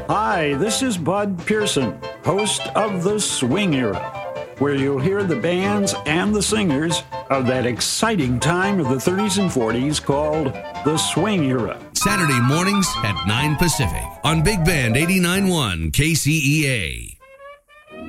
Hi, this is Bud Pearson, host of The Swing Era, where you'll hear the bands and the singers of that exciting time of the 30s and 40s called The Swing Era. Saturday mornings at 9 Pacific on Big Band 89.1 KCEA.